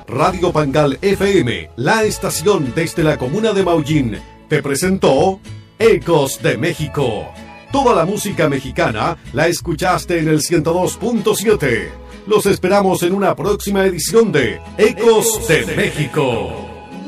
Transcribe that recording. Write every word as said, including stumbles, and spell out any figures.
Radio Pangal F M, la estación desde la comuna de Maullín, te presentó Ecos de México. Toda la música mexicana la escuchaste en el ciento dos punto siete. Los esperamos en una próxima edición de Ecos de México.